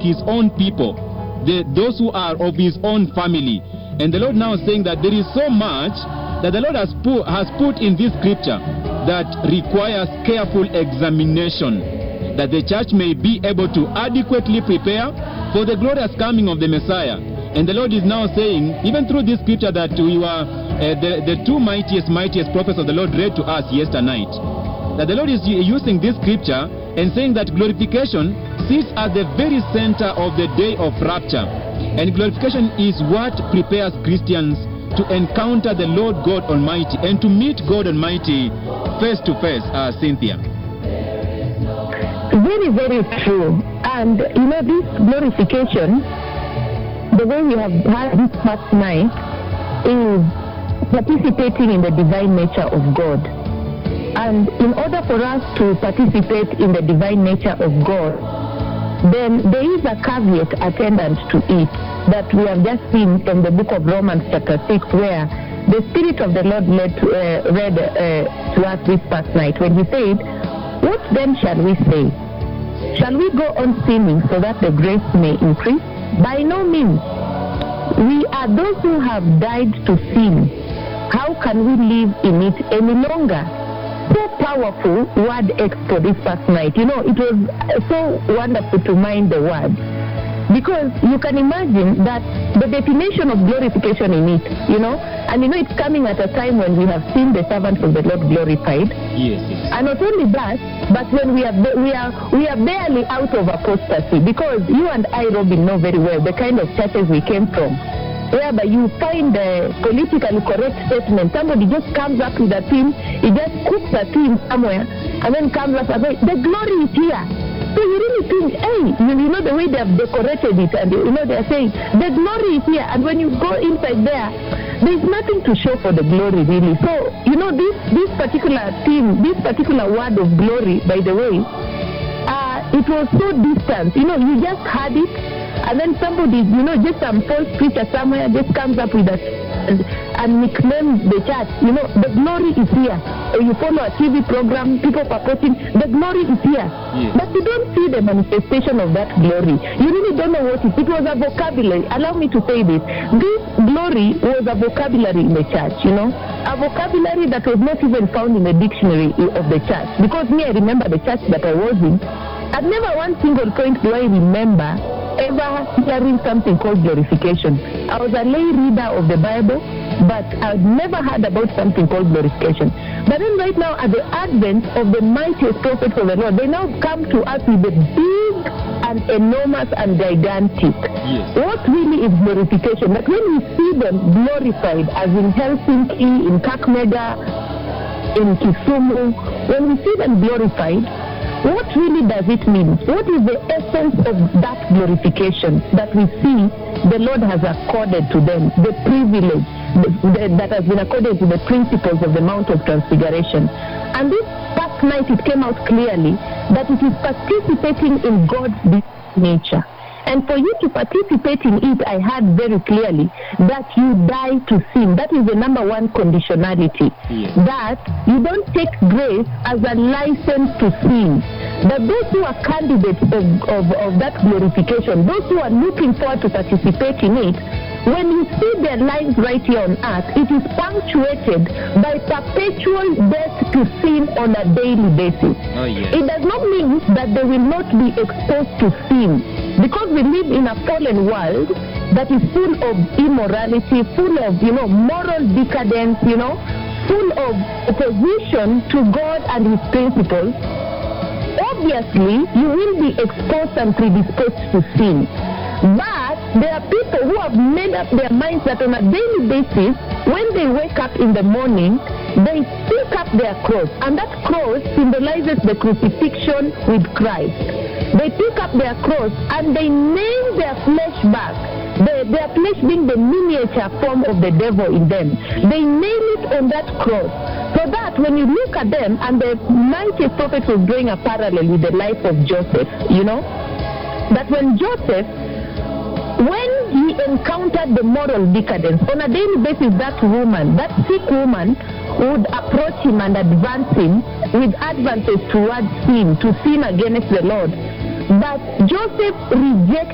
his own people, those who are of his own family. And the Lord now saying that there is so much that the Lord has put in this scripture that requires careful examination, that the church may be able to adequately prepare for the glorious coming of the Messiah. And the Lord is now saying, even through this scripture that we were, the two mightiest prophets of the Lord read to us yesterday night, that the Lord is using this scripture and saying that glorification sits at the very center of the day of rapture. And glorification is what prepares Christians to encounter the Lord God Almighty and to meet God Almighty face to face, Cynthia. Very, very true. And you know, this glorification, the way we have had this past night, is participating in the divine nature of God. And in order for us to participate in the divine nature of God, then there is a caveat attendant to it that we have just seen from the book of Romans chapter 6, where the Spirit of the Lord read to us this past night, when he said, "What then shall we say? Shall we go on sinning so that the grace may increase? By no means. We are those who have died to sin. How can we live in it any longer?" So powerful word expo this past night. You know, it was so wonderful to mind the word. Because you can imagine that the definition of glorification in it, you know, and you know it's coming at a time when we have seen the servants of the Lord glorified. Yes. And not only that, but when we are barely out of apostasy, because you and I, Robin, know very well the kind of churches we came from, whereby you find the politically correct statement. Somebody just comes up with a theme, he just cooks a theme somewhere, and then comes up and says, "The glory is here." So you really think, hey, you know the way they have decorated it, and you know they are saying, the glory is here. And when you go inside there is nothing to show for the glory, really. So, you know, this particular theme, this particular word of glory, by the way, it was so distant. You know, you just had it, and then somebody, you know, just some false preacher somewhere just comes up with that and nicknames the church. You know, the glory is here. Or you follow a TV program, people purporting, the glory is here. Yes. But you don't see the manifestation of that glory. You really don't know what it is. It was a vocabulary. Allow me to say this. This glory was a vocabulary in the church, you know. A vocabulary that was not even found in the dictionary of the church. Because me, I remember the church that I was in. At never one single point do I remember ever hearing something called glorification. I was a lay reader of the Bible, but I'd never heard about something called glorification. But then right now, at the advent of the mightiest prophets of the Lord, they now come to us with the big and enormous and gigantic. Yes. What really is glorification? That when we see them glorified, as in Helsinki, in Kakamega, in Kisumu, when we see them glorified, what really does it mean? What is the essence of that glorification that we see the Lord has accorded to them, the privilege that has been accorded to the principles of the Mount of Transfiguration? And this past night it came out clearly that it is participating in God's nature. And for you to participate in it, I heard very clearly that you die to sin. That is the number one conditionality. Yes. That you don't take grace as a license to sin. That those who are candidates of that glorification, those who are looking forward to participate in it, when you see their lives right here on earth, it is punctuated by perpetual death to sin on a daily basis. Oh, yes. It does not mean that they will not be exposed to sin, because we live in a fallen world that is full of immorality, full of, you know, moral decadence, you know, full of opposition to God and His principles. Obviously, you will be exposed and predisposed to sin. But there are people who have made up their minds that on a daily basis, when they wake up in the morning, they pick up their cross. And that cross symbolizes the crucifixion with Christ. They pick up their cross and they nail their flesh back. Their flesh being the miniature form of the devil in them. They nail it on that cross. So that when you look at them, and the mightiest prophet was drawing a parallel with the life of Joseph, you know, that when Joseph, when he encountered the moral decadence, on a daily basis, that woman, that sick woman, would approach him and advance him with advances towards sin, to sin against the Lord. But Joseph rejected